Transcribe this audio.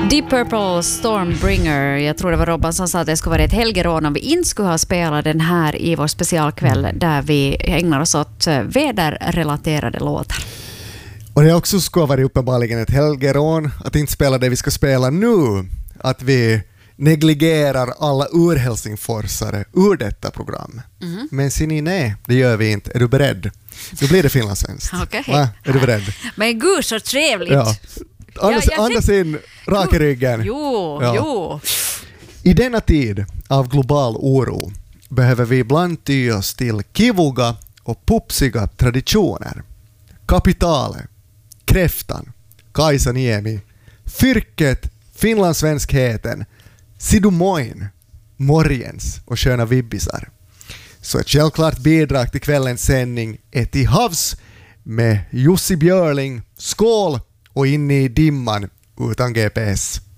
Deep Purple Stormbringer. Jag tror det var Robban som sa att det skulle vara ett helgerån om vi inte skulle ha spelat den här i vår specialkväll där vi ägnar oss åt väderrelaterade låtar. Och det också skulle vara uppenbarligen ett helgerån att inte spela det vi ska spela nu. Att vi negligerar alla ur-Helsingforsare ur detta program. Men nej, det gör vi inte. Är du beredd? Då blir det finlandssvenskt. Okay. Är du beredd? Men gud så trevligt. Ja. Andas in rak i ryggen. Jo. I denna tid av global oro behöver vi ibland ty oss till kivuga och pupsiga traditioner. Kapitalet, kräftan, Kaisaniemi, fyrket, finlandssvenskheten, sidumoin, morgens och sköna vibbisar. Så ett självklart bidrag till kvällens sändning är till havs med Jussi Björling, skål och in i dimman utan GPS.